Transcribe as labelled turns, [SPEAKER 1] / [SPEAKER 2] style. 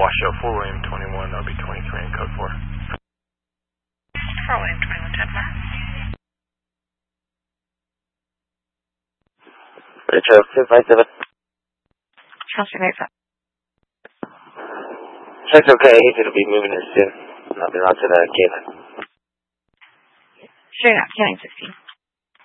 [SPEAKER 1] Washoe, 4 William 21, that'll be 23 in code 4.
[SPEAKER 2] 4 William 21, 10 miles.
[SPEAKER 3] Retro 257.
[SPEAKER 2] Chelsea Mesa.
[SPEAKER 3] Check's okay, it'll be moving here soon. I'll be on to the Caitlin.
[SPEAKER 2] Straight up, Canning 16.